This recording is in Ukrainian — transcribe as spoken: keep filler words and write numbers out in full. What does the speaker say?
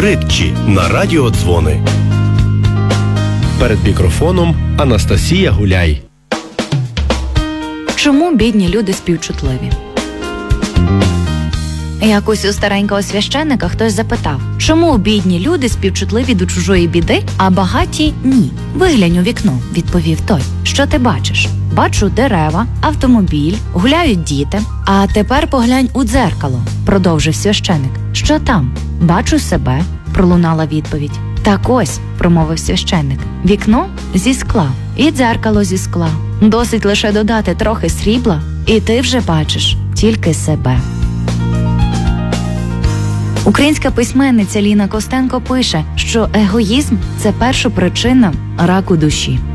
Притчі на радіодзвони. Перед мікрофоном Анастасія Гуляй. Чому бідні люди співчутливі? Якось у старенького священника хтось запитав, чому бідні люди співчутливі до чужої біди, а багаті – ні. «Виглянь у вікно», – відповів той. «Що ти бачиш?» «Бачу дерева, автомобіль, гуляють діти». «А тепер поглянь у дзеркало», – продовжив священик. «Що там?» «Бачу себе», – пролунала відповідь. «Так ось», – промовив священик, – «вікно зі скла і дзеркало зі скла. Досить лише додати трохи срібла, і ти вже бачиш тільки себе». Українська письменниця Ліна Костенко пише, що егоїзм – це першопричина раку душі.